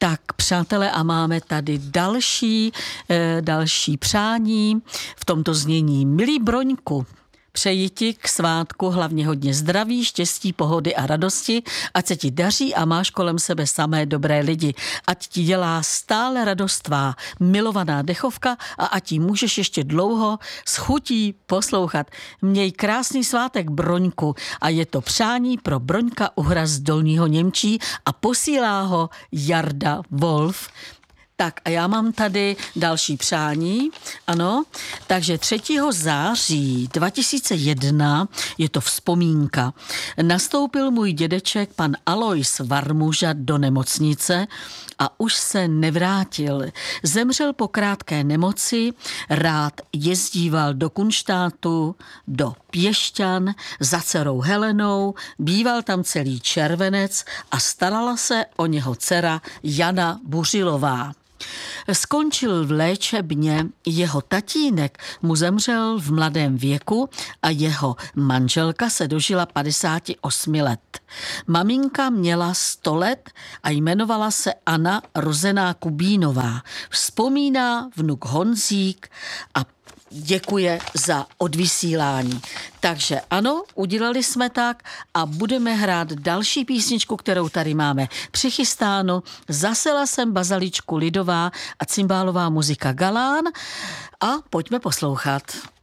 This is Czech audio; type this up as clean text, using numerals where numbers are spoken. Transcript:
Tak, přátelé, a máme tady další přání v tomto znění. Milý Broňku, přeji ti k svátku hlavně hodně zdraví, štěstí, pohody a radosti, ať se ti daří a máš kolem sebe samé dobré lidi. Ať ti dělá stále radost tvá milovaná dechovka a ať ji můžeš ještě dlouho s chutí poslouchat. Měj krásný svátek, Broňku, a je to přání pro Broňka Uhra z Dolního Němčí a posílá ho Jarda Wolf. Tak a já mám tady další přání, ano, takže 3. září 2001, je to vzpomínka, nastoupil můj dědeček pan Alois Varmuža do nemocnice a už se nevrátil. Zemřel po krátké nemoci, rád jezdíval do Kunštátu, do Piešťan za dcerou Helenou, býval tam celý červenec a starala se o něho dcera Jana Buřilová. Skončil v léčebně, jeho tatínek mu zemřel v mladém věku a jeho manželka se dožila 58 let. Maminka měla 100 let a jmenovala se Anna rozená Kubínová. Vzpomíná vnuk Honzík a děkuje za odvysílání. Takže ano, udělali jsme tak a budeme hrát další písničku, kterou tady máme přichystáno. Zasela jsem bazaličku lidová a cymbálová muzika Galán a pojďme poslouchat.